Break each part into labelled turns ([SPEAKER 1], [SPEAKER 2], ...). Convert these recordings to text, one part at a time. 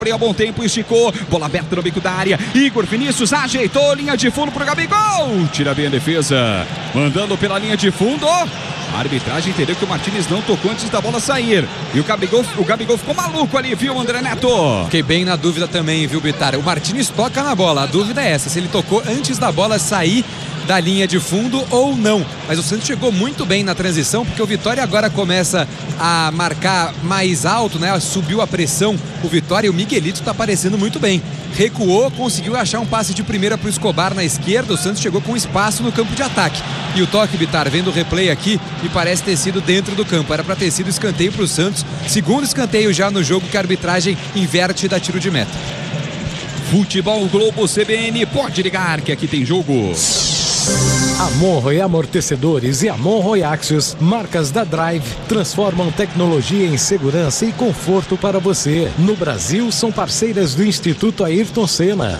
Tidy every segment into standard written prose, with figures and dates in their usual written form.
[SPEAKER 1] A bom tempo, esticou, bola aberta no bico da área, Igor Vinícius ajeitou, linha de fundo pro Gabigol, tira bem a defesa, mandando pela linha de fundo, a arbitragem entendeu que o Martínez não tocou antes da bola sair, e o Gabigol ficou maluco ali, viu, André Neto?
[SPEAKER 2] Fiquei bem na dúvida também, viu, Bitar? O Martínez toca na bola, a dúvida é essa, se ele tocou antes da bola sair da linha de fundo ou não, mas o Santos chegou muito bem na transição, porque o Vitória agora começa a marcar mais alto, né? Subiu a pressão o Vitória e o Miguelito está aparecendo muito bem, recuou, conseguiu achar um passe de primeira para o Escobar na esquerda, o Santos chegou com espaço no campo de ataque, e o toque, Bitar, vendo o replay aqui, me parece ter sido dentro do campo, era para ter sido escanteio para o Santos, segundo escanteio já no jogo que a arbitragem inverte e dá tiro de meta.
[SPEAKER 1] Futebol Globo CBN, pode ligar que aqui tem jogo.
[SPEAKER 3] Monroe Amortecedores e Monroe Axios, marcas da Drive, transformam tecnologia em segurança e conforto para você. No Brasil, são parceiras do Instituto Ayrton Senna.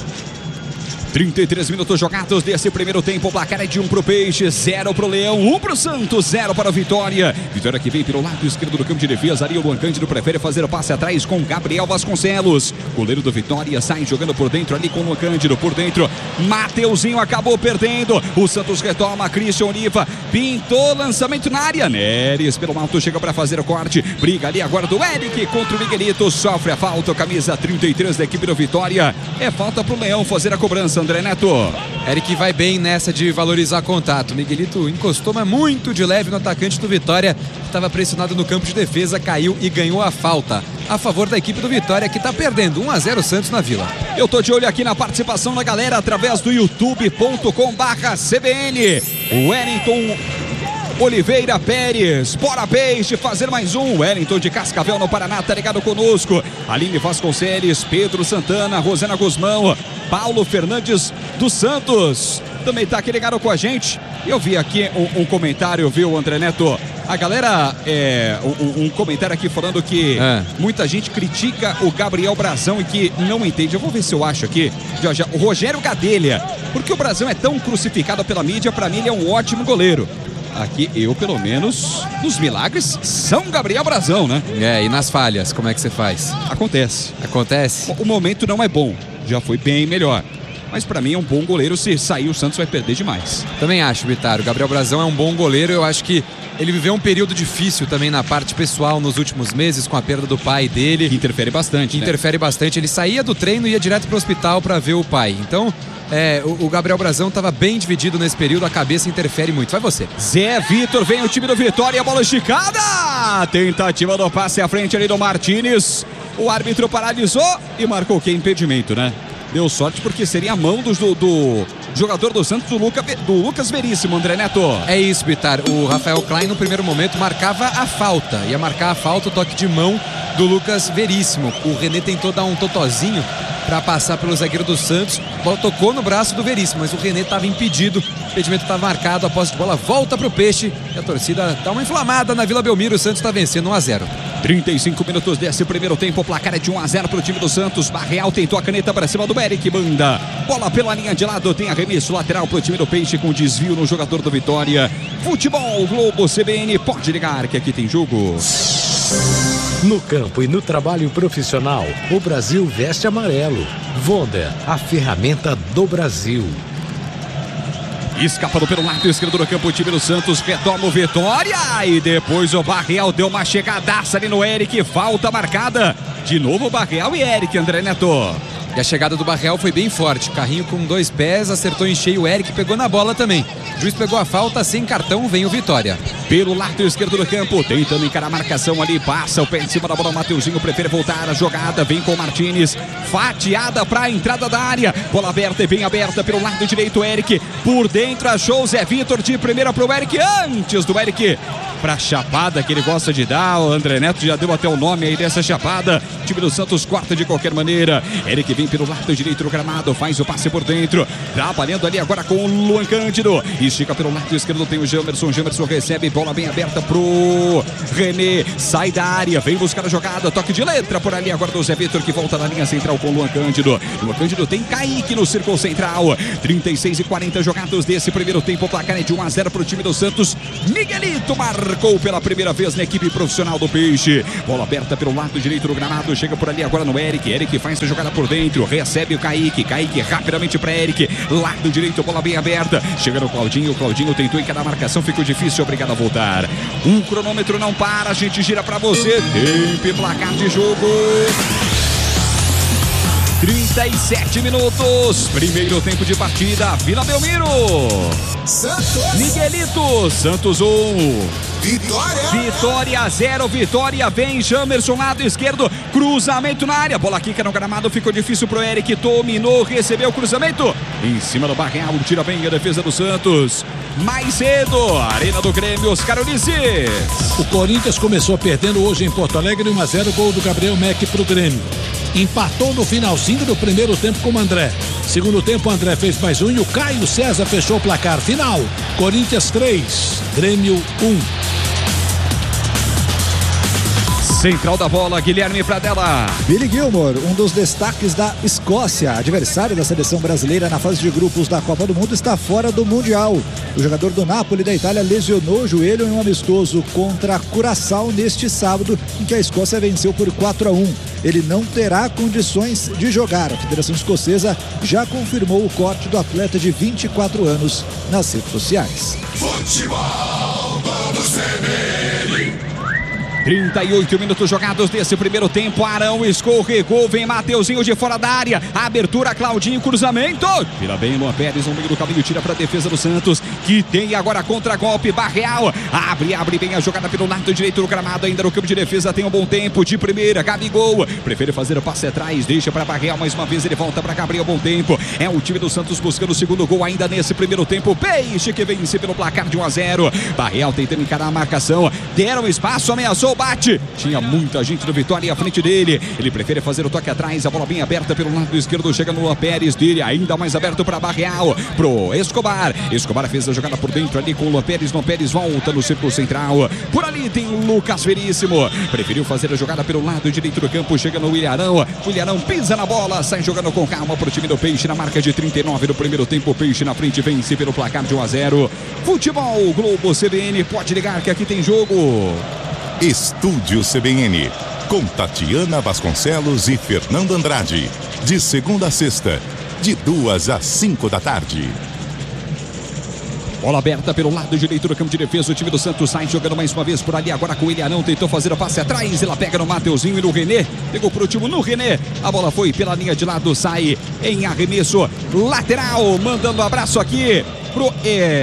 [SPEAKER 1] 33 minutos jogados desse primeiro tempo, o placar é de 1 pro Peixe, 0 pro Leão, 1 pro Santos, 0 para o Vitória. Vitória que vem pelo lado esquerdo do campo de defesa, ali o Luan Cândido prefere fazer o passe atrás com Gabriel Vasconcelos. Goleiro do Vitória sai jogando por dentro ali com o Luan Cândido, por dentro, Mateuzinho acabou perdendo, o Santos retoma, Christian Oliva, pintou, lançamento na área, Neres pelo alto chega para fazer o corte, briga ali agora do Eric contra o Miguelito, sofre a falta, camisa 33 da equipe do Vitória, é falta pro Leão fazer a cobrança, André Neto.
[SPEAKER 2] Eric vai bem nessa de valorizar contato. Miguelito encostou, mas muito de leve no atacante do Vitória, que estava pressionado no campo de defesa, caiu e ganhou a falta a favor da equipe do Vitória, que está perdendo 1-0 Santos na Vila.
[SPEAKER 1] Eu tô de olho aqui na participação da galera através do youtube.com/CBN. O Wellington Oliveira Pérez, bora Peixe, fazer mais um. Wellington de Cascavel no Paraná, tá ligado conosco. Aline Vasconcelos, Pedro Santana, Rosana Guzmão, Paulo Fernandes dos Santos também tá aqui ligado com a gente. Eu vi aqui um comentário, viu, André Neto? A galera, um comentário aqui falando que muita gente critica o Gabriel Brazão e que não entende. Eu vou ver se eu acho aqui. Já, o Rogério Gadelha, porque o Brazão é tão crucificado pela mídia, pra mim ele é um ótimo goleiro. Aqui eu, pelo menos, nos milagres, São Gabriel Brazão, né?
[SPEAKER 2] E nas falhas, como é que você faz?
[SPEAKER 1] Acontece.
[SPEAKER 2] Acontece?
[SPEAKER 1] O momento não é bom, já foi bem melhor. Mas pra mim é um bom goleiro, se sair o Santos vai perder demais.
[SPEAKER 2] Também acho, Bitar, o Gabriel Brazão é um bom goleiro, eu acho que ele viveu um período difícil também na parte pessoal nos últimos meses, com a perda do pai dele.
[SPEAKER 1] Que interfere bastante, né?
[SPEAKER 2] Interfere bastante, ele saía do treino e ia direto pro hospital pra ver o pai, então... o Gabriel Brazão estava bem dividido nesse período, a cabeça interfere muito. Vai você.
[SPEAKER 1] Zé Vitor, vem o time do Vitória, a bola esticada. Tentativa do passe à frente ali do Martínez. O árbitro paralisou e marcou que impedimento, né? Deu sorte porque seria a mão do jogador do Santos, do Lucas Veríssimo, André Neto.
[SPEAKER 2] É isso, Bitar. O Rafael Klein no primeiro momento marcava a falta. Ia marcar a falta, o toque de mão do Lucas Veríssimo. O René tentou dar um totozinho para passar pelo zagueiro do Santos. A bola tocou no braço do Veríssimo, mas o René estava impedido. O impedimento estava marcado, a posse de bola volta para o Peixe. E a torcida dá uma inflamada na Vila Belmiro. O Santos está vencendo 1-0.
[SPEAKER 1] 35 minutos desse primeiro tempo, o placar é de 1-0 para o time do Santos. Barreal tentou a caneta para cima do Eric, manda bola pela linha de lado, tem arremesso lateral para o time do Peixe com desvio no jogador do Vitória. Futebol Globo CBN, pode ligar que aqui tem jogo.
[SPEAKER 3] No campo e no trabalho profissional, o Brasil veste amarelo. Wonder, a ferramenta do Brasil.
[SPEAKER 1] Escapando pelo lado esquerdo do campo, o time do Santos retoma o Vitória. E depois o Barreal deu uma chegadaça ali no Eric. Falta marcada. De novo o Barreal e Eric, André Neto.
[SPEAKER 2] E a chegada do Barreal foi bem forte. Carrinho com 2 pés, acertou em cheio o Eric, pegou na bola também. O juiz pegou a falta, sem cartão, vem o Vitória.
[SPEAKER 1] Pelo lado esquerdo do campo, tentando encarar a marcação ali, passa o pé em cima da bola, Mateuzinho prefere voltar a jogada, vem com o Martínez, fatiada para a entrada da área, bola aberta e bem aberta pelo lado direito, Eric, por dentro achou o Zé Vitor de primeira pro Eric, antes do Eric pra chapada que ele gosta de dar, o André Neto já deu até o nome aí dessa chapada, o time do Santos corta de qualquer maneira, Eric vem pelo lado direito do gramado, faz o passe por dentro, trabalhando ali agora com o Luan Cândido, estica pelo lado esquerdo, tem o Jamerson recebe, bola bem aberta pro René, sai da área, vem buscar a jogada, toque de letra por ali agora do Zé Vitor que volta na linha central com o Luan Cândido. Luan Cândido tem Kaique no círculo central, 36 e 40 jogados desse primeiro tempo, o placar é de 1-0 pro time do Santos. Miguelito marca marcou pela primeira vez na equipe profissional do Peixe. Bola aberta pelo lado direito do gramado, chega por ali agora no Eric. Eric faz a jogada por dentro, recebe o Kaique. Kaique rapidamente para Eric, lado direito, bola bem aberta. Chega no Claudinho, Claudinho tentou encarar a marcação, ficou difícil, obrigado a voltar. O cronômetro não para, a gente gira para você. Tempo e placar de jogo. 37 minutos, primeiro tempo de partida, Vila Belmiro.
[SPEAKER 4] Santos.
[SPEAKER 1] Miguelito, Santos 1. Vitória 0, Vitória vem, Jamerson lado esquerdo, cruzamento na área, bola quica no gramado, ficou difícil pro Eric, dominou, recebeu o cruzamento, em cima do Barreal, tira bem a defesa do Santos. Mais cedo, Arena do Grêmio, Oscar Ulisses.
[SPEAKER 5] O Corinthians começou perdendo hoje em Porto Alegre, 1-0, gol do Gabriel Mack pro Grêmio. Empatou no finalzinho do primeiro tempo com o André. Segundo tempo, o André fez mais um e o Caio César fechou o placar final. Corinthians 3, Grêmio 1.
[SPEAKER 1] Central da bola, Guilherme Pradella.
[SPEAKER 6] Billy Gilmour, um dos destaques da Escócia, adversário da seleção brasileira na fase de grupos da Copa do Mundo, está fora do Mundial. O jogador do Napoli da Itália lesionou o joelho em um amistoso contra Curaçao neste sábado, em que a Escócia venceu por 4-1. Ele não terá condições de jogar. A Federação Escocesa já confirmou o corte do atleta de 24 anos nas redes sociais.
[SPEAKER 4] Futebol, vamos ver.
[SPEAKER 1] 38 minutos jogados desse primeiro tempo. Arão escorregou, vem Mateuzinho de fora da área. Abertura, Claudinho, cruzamento. Tira bem Luan Pérez no meio do caminho, tira para a defesa do Santos, que tem agora contra-golpe. Barreal abre bem a jogada pelo lado direito do gramado. Ainda no campo de defesa tem um bom tempo. De primeira, Gabigol prefere fazer o passe atrás, deixa para Barreal mais uma vez. Ele volta para Gabriel, bom tempo. É o time do Santos buscando o segundo gol ainda nesse primeiro tempo. Peixe que vence pelo placar de 1-0. Barreal tentando encarar a marcação, deram espaço, ameaçou, bate. Tinha muita gente do Vitória à frente dele. Ele prefere fazer o toque atrás. A bola bem aberta pelo lado esquerdo. Chega no Luan Pérez dele. Ainda mais aberto para Barreal. Pro Escobar. Escobar fez a jogada por dentro ali com o Luan Pérez. Luan Pérez volta no círculo central. Por ali tem o Lucas Veríssimo. Preferiu fazer a jogada pelo lado direito do campo. Chega no Ilharão. O Ilharão pisa na bola. Sai jogando com calma pro time do Peixe. Na marca de 39 do primeiro tempo. Peixe na frente vence pelo placar de 1-0. Futebol Globo CBN. Pode ligar que aqui tem jogo.
[SPEAKER 7] Estúdio CBN, com Tatiana Vasconcelos e Fernando Andrade, de segunda a sexta, de 2 às 5 da tarde.
[SPEAKER 1] Bola aberta pelo lado direito do campo de defesa. O time do Santos sai jogando mais uma vez por ali. Agora com o Ilharão, tentou fazer o passe atrás. Ela pega no Mateuzinho e no René. Pegou por último no René. A bola foi pela linha de lado, sai em arremesso lateral. Mandando um abraço aqui pro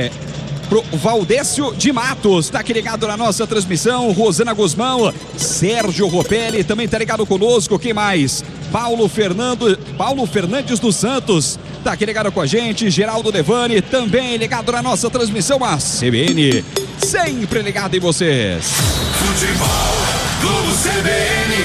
[SPEAKER 1] Valdécio de Matos, tá aqui ligado na nossa transmissão. Rosana Guzmão, Sérgio Ropelli também tá ligado conosco. Quem mais? Paulo Fernandes dos Santos tá aqui ligado com a gente. Geraldo Devani também ligado na nossa transmissão. A CBN sempre ligado em vocês.
[SPEAKER 4] Futebol, Globo CBN,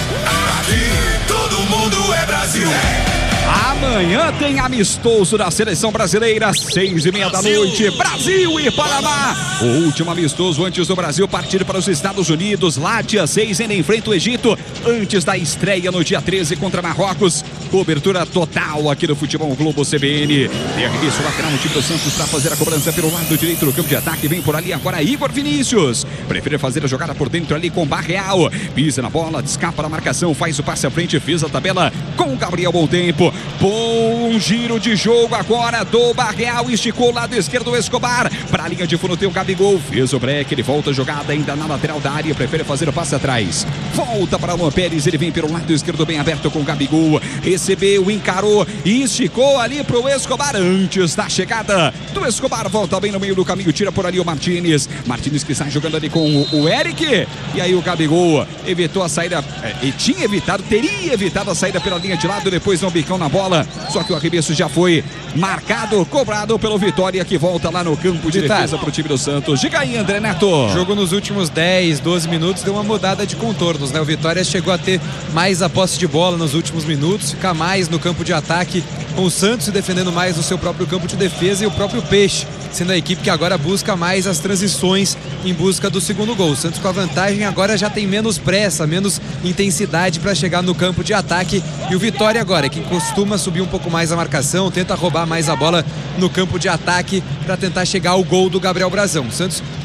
[SPEAKER 4] aqui todo mundo é Brasil.
[SPEAKER 1] Amanhã tem amistoso da seleção brasileira, 6h30 da noite, Brasil e Panamá. O último amistoso antes do Brasil partir para os Estados Unidos. Lá dia 6 ainda enfrenta o Egito, antes da estreia no dia 13 contra Marrocos. Cobertura total aqui do Futebol Globo CBN. Tem arremesso lateral no time do Santos para fazer a cobrança pelo lado direito do campo de ataque. Vem por ali agora Igor Vinícius. Prefere fazer a jogada por dentro ali com Barreal. Pisa na bola, escapa da marcação, faz o passe à frente, fez a tabela com o Gabriel, bom tempo. Bom giro de jogo agora do Barreal. Esticou o lado esquerdo do Escobar. Para a linha de fundo tem o Gabigol. Fez o break, ele volta a jogada ainda na lateral da área. Prefere fazer o passe atrás. Volta para Luan Pérez. Ele vem pelo lado esquerdo bem aberto com o Gabigol. Recebeu, encarou e esticou ali para o Escobar. Antes da chegada do Escobar. Volta bem no meio do caminho. Tira por ali o Martínez. Martínez que sai jogando ali com o Eric. E aí o Gabigol evitou a saída. Teria evitado a saída pela linha de lado. Depois não bicão na bola. Só que o arremesso já foi marcado, cobrado pelo Vitória, que volta lá no campo de defesa para o time do Santos. Diga aí, André Neto.
[SPEAKER 2] O jogo nos últimos 10, 12 minutos deu uma mudada de contornos, né? O Vitória chegou a ter mais a posse de bola nos últimos minutos, ficar mais no campo de ataque, com o Santos se defendendo mais no seu próprio campo de defesa e o próprio Peixe sendo a equipe que agora busca mais as transições em busca do segundo gol. O Santos com a vantagem agora já tem menos pressa, menos intensidade para chegar no campo de ataque, e o Vitória agora é quem costuma subir um pouco mais a marcação, tenta roubar mais a bola no campo de ataque para tentar chegar ao gol do Gabriel Brazão. O Santos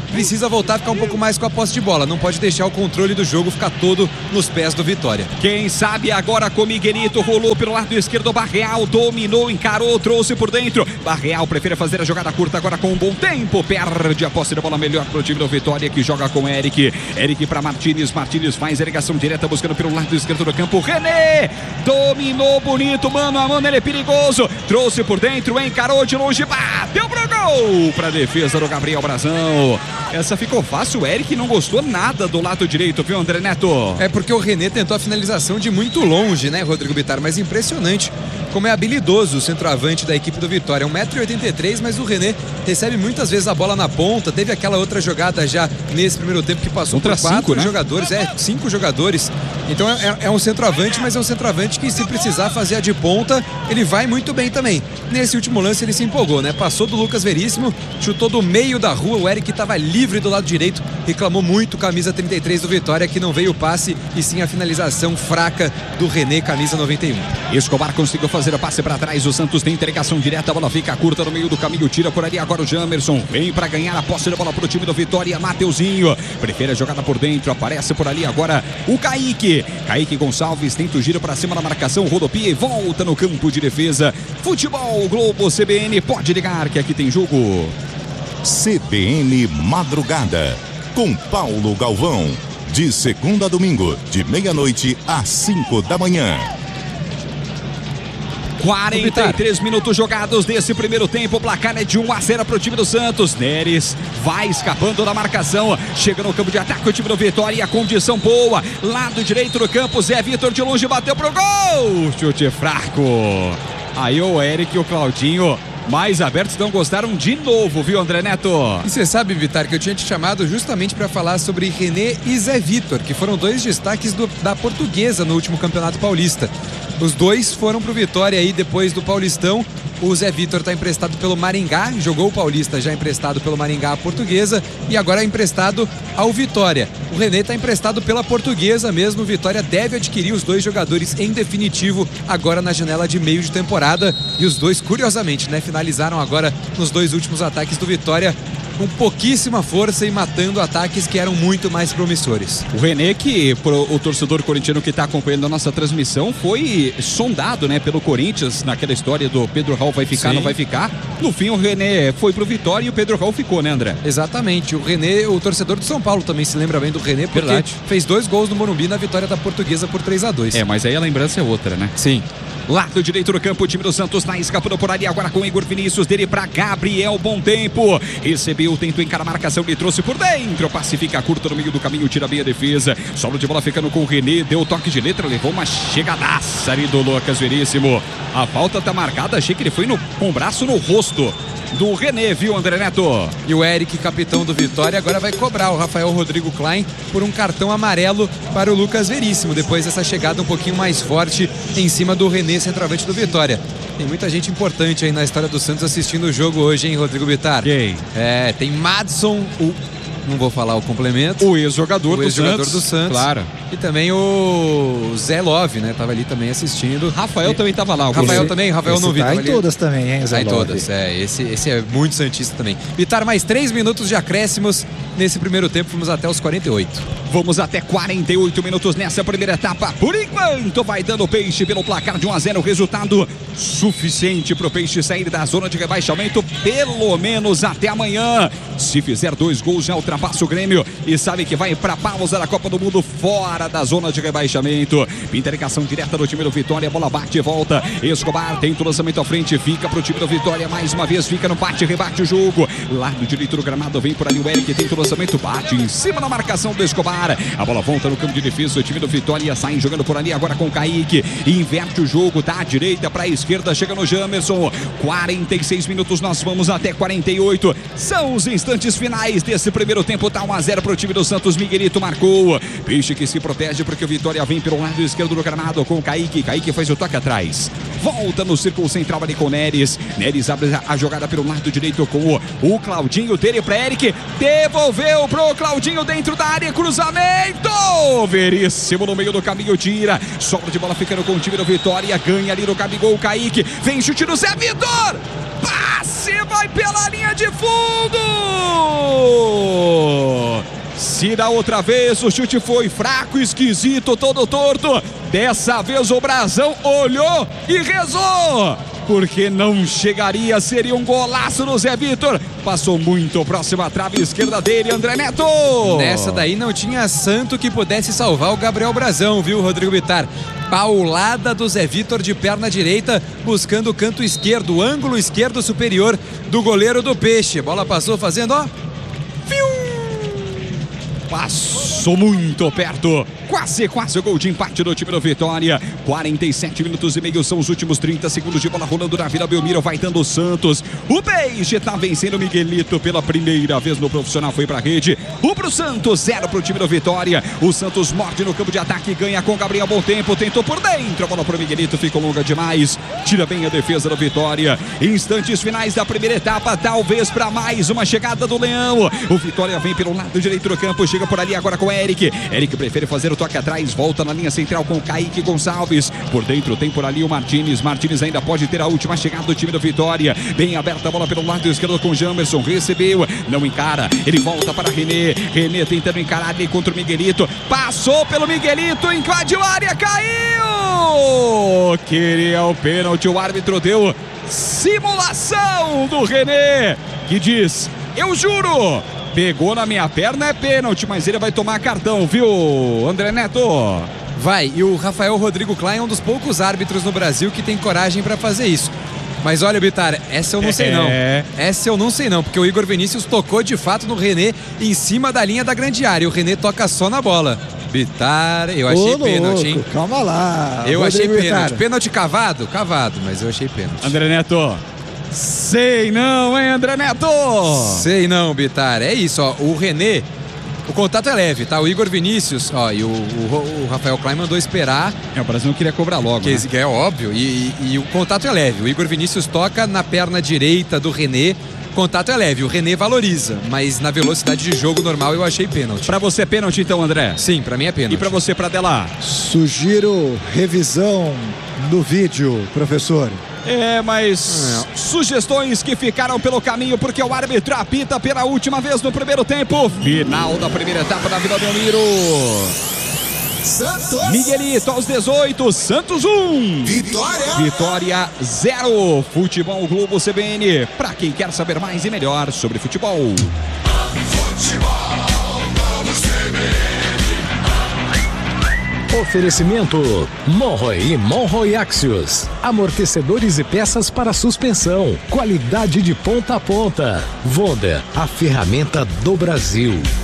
[SPEAKER 2] precisa voltar a ficar um pouco mais com a posse de bola. Não pode deixar o controle do jogo ficar todo nos pés do Vitória.
[SPEAKER 1] Quem sabe agora com Miguelito, rolou pelo lado esquerdo, Barreal dominou, encarou, trouxe por dentro. Barreal prefere fazer a jogada curta agora com um bom tempo, perde a posse da bola, melhor pro time do Vitória, que joga com Eric. Eric para Martins, Martins faz a ligação direta buscando pelo lado esquerdo do campo. René dominou bonito, mano a mano, ele é perigoso, trouxe por dentro, encarou de longe, bateu pro gol, pra defesa do Gabriel Brazão. Essa ficou fácil, o Eric não gostou nada do lado direito, viu, André Neto?
[SPEAKER 2] É porque o René tentou a finalização de muito longe, né, Rodrigo Bittar? Mas impressionante como é habilidoso o centroavante da equipe do Vitória. 1,83 m, mas o René recebe muitas vezes a bola na ponta. Teve aquela outra jogada já nesse primeiro tempo que passou por 4 jogadores, 5 jogadores. Então é um centroavante, mas é um centroavante que, se precisar fazer a de ponta, ele vai muito bem também. Nesse último lance ele se empolgou, né? Passou do Lucas Veríssimo, chutou do meio da rua, o Eric estava livre do lado direito, reclamou muito, camisa 33 do Vitória, que não veio o passe e sim a finalização fraca do René, camisa 91.
[SPEAKER 1] Escobar conseguiu fazer o passe para trás, o Santos tem interligação direta, a bola fica curta no meio do caminho, tira por ali agora o Jamerson, vem para ganhar a posse da bola pro time do Vitória, Mateuzinho, prefere a jogada por dentro, aparece por ali agora o Kaique Gonçalves, tenta o giro para cima da marcação, rodopia e volta no campo de defesa. Futebol Globo CBN, pode ligar que aqui tem jogo.
[SPEAKER 7] CBN Madrugada, com Paulo Galvão, de segunda a domingo, de meia-noite às 5 da manhã.
[SPEAKER 1] 43 minutos jogados desse primeiro tempo, o placar é de 1-0 para o time do Santos. Neres vai escapando da marcação, chega no campo de ataque o time do Vitória e a condição boa, lado direito do campo, Zé Vitor de longe bateu pro gol, chute fraco. Aí o Eric e o Claudinho mais abertos não gostaram de novo, viu, André Neto?
[SPEAKER 2] E você sabe, Vitar, que eu tinha te chamado justamente para falar sobre René e Zé Vitor, que foram dois destaques da Portuguesa no último Campeonato Paulista. Os dois foram pro Vitória aí depois do Paulistão. O Zé Vitor está emprestado pelo Maringá, jogou o Paulista já emprestado pelo Maringá à Portuguesa e agora é emprestado ao Vitória. O René está emprestado pela Portuguesa mesmo. O Vitória deve adquirir os dois jogadores em definitivo agora na janela de meio de temporada. E os dois, curiosamente, né, finalizaram agora nos dois últimos ataques do Vitória com pouquíssima força e matando ataques que eram muito mais promissores.
[SPEAKER 1] O René, que o torcedor corintiano que está acompanhando a nossa transmissão, foi sondado, né, pelo Corinthians naquela história do Pedro Raul vai ficar, não vai ficar. No fim o René foi pro Vitória e o Pedro Raul ficou, né, André?
[SPEAKER 2] Exatamente. O René, o torcedor do São Paulo também se lembra bem do René, porque fez 2 gols no Morumbi na vitória da Portuguesa por 3-2.
[SPEAKER 1] É, mas aí a lembrança é outra, né?
[SPEAKER 2] Sim.
[SPEAKER 1] Lado direito do campo, o time do Santos está escapando por ali agora com o Igor Vinícius, dele para Gabriel, bom tempo, recebeu, tentou encarar a marcação, ele trouxe por dentro, passe fica curto no meio do caminho, tira bem a defesa, solo de bola ficando com o René, deu toque de letra, levou uma chegadaça ali do Lucas Veríssimo, a falta tá marcada, achei que ele foi com o braço no rosto do René, viu, André Neto?
[SPEAKER 2] E o Eric, capitão do Vitória, agora vai cobrar o Rafael Rodrigo Klein por um cartão amarelo para o Lucas Veríssimo, depois dessa chegada um pouquinho mais forte em cima do René, centroavante do Vitória. Tem muita gente importante aí na história do Santos assistindo o jogo hoje, hein, Rodrigo Bittar?
[SPEAKER 1] Quem?
[SPEAKER 2] Tem Madson, não vou falar o complemento.
[SPEAKER 1] O ex-jogador
[SPEAKER 2] do Santos.
[SPEAKER 1] Claro.
[SPEAKER 2] E também o Zé Love, né? Tava ali também assistindo.
[SPEAKER 1] Rafael também tava lá.
[SPEAKER 2] Rafael não vi.
[SPEAKER 6] Tá em todas também, hein, Zé
[SPEAKER 2] Love? Tá em todas, esse é muito santista também. Vitar, mais 3 minutos de acréscimos nesse primeiro tempo, fomos até os 48.
[SPEAKER 1] Vamos até 48 minutos nessa primeira etapa. Por enquanto vai dando Peixe pelo placar de 1-0, resultado suficiente pro Peixe sair da zona de rebaixamento, pelo menos até amanhã. Se fizer 2 gols já ultrapassa o Grêmio e sabe que vai pra pausa da Copa do Mundo fora da zona de rebaixamento. Interligação direta do time do Vitória, a bola bate e volta. Escobar tenta o lançamento à frente, fica pro time do Vitória, mais uma vez fica no bate, rebate o jogo. Lado direito do gramado, vem por ali o Eric, tenta o lançamento, bate em cima da marcação do Escobar. A bola volta no campo de defesa, o time do Vitória sai jogando por ali agora com o Kaique. Inverte o jogo, da direita pra esquerda, chega no Jamerson. 46 minutos, nós vamos até 48. São os instantes finais desse primeiro tempo, tá 1-0 pro time do Santos. Miguelito marcou. Peixe que se protege porque o Vitória vem pelo lado esquerdo do gramado com o Kaique. Kaique faz o toque atrás. Volta no círculo central ali com o Neres. Neres abre a jogada pelo lado direito com o Claudinho, dele pra Eric. Devolveu pro Claudinho dentro da área, cruzamento. Veríssimo no meio do caminho, tira. Sobra de bola ficando com o time do Vitória. Ganha ali no Gabigol, Kaique. Vem chute do Zé Vitor. Passa! passe, vai pela linha de fundo! Se da outra vez o chute foi fraco, esquisito, todo torto, dessa vez o Brasão olhou e rezou, porque não chegaria, seria um golaço no Zé Vitor. Passou muito próximo à trave esquerda dele, André Neto.
[SPEAKER 2] Nessa daí não tinha santo que pudesse salvar o Gabriel Brasão, viu, Rodrigo Bittar? Paulada do Zé Vitor de perna direita, buscando o canto esquerdo, o ângulo esquerdo superior do goleiro do Peixe. Bola passou fazendo, ó.
[SPEAKER 1] Passou muito perto, quase o gol de empate do time do Vitória. 47 minutos e meio são os últimos 30 segundos de bola rolando na Vila Belmiro, vai dando o Santos. O Peixe tá vencendo o Miguelito pela primeira vez no profissional, foi pra rede. 1 pro Santos, 0 pro time do Vitória. O Santos morde no campo de ataque, ganha com Gabriel Bom Tempo, tentou por dentro, a bola pro Miguelito, ficou longa demais, tira bem a defesa do Vitória. Instantes finais da primeira etapa, talvez pra mais uma chegada do Leão. O Vitória vem pelo lado direito do campo, chega por ali agora com o Eric. Eric prefere fazer o toque atrás, volta na linha central com o Kaique Gonçalves. Por dentro tem por ali o Martins. Martins ainda pode ter a última chegada do time do Vitória. Bem aberta a bola pelo lado esquerdo com o Jamerson. Recebeu, não encara. Ele volta para René. René tentando encarar ali contra o Miguelito. Passou pelo Miguelito, invadiu a área, caiu! Queria o pênalti, o árbitro deu simulação do René, que diz: eu juro, pegou na minha perna, é pênalti, mas ele vai tomar cartão, viu, André Neto?
[SPEAKER 2] Vai, e o Rafael Rodrigo Klein é um dos poucos árbitros no Brasil que tem coragem para fazer isso. Mas olha, Bittar, essa eu não sei não. Essa eu não sei não, porque o Igor Vinícius tocou de fato no René em cima da linha da grande área. O René toca só na bola. Bittar, eu achei pênalti, hein?
[SPEAKER 6] Calma lá.
[SPEAKER 2] Eu achei pênalti. Pênalti cavado? Cavado, mas eu achei pênalti.
[SPEAKER 1] André Neto. Sei não, hein, André Neto?
[SPEAKER 2] Sei não, Bittar. É isso, ó. O René, o contato é leve, tá? O Igor Vinícius, ó, e o Rafael Klein mandou esperar.
[SPEAKER 1] O Brasil não queria cobrar logo, né?
[SPEAKER 2] É óbvio. E o contato é leve. O Igor Vinícius toca na perna direita do René. Contato é leve, o René valoriza, mas na velocidade de jogo normal eu achei pênalti.
[SPEAKER 1] Pra você é pênalti então, André?
[SPEAKER 2] Sim, pra mim é pênalti.
[SPEAKER 1] E pra você, Pradella?
[SPEAKER 6] Sugiro revisão no vídeo, professor.
[SPEAKER 1] Mas sugestões que ficaram pelo caminho, porque o árbitro apita pela última vez no primeiro tempo. Final da primeira etapa da Vila Belmiro.
[SPEAKER 4] Santos.
[SPEAKER 1] Miguelito aos 18, Santos 1. Vitória 0. Futebol Globo CBN. Para quem quer saber mais e melhor sobre futebol.
[SPEAKER 3] Oferecimento Monroe e Monroe Axios. Amortecedores e peças para suspensão. Qualidade de ponta a ponta. Wonder, a ferramenta do Brasil.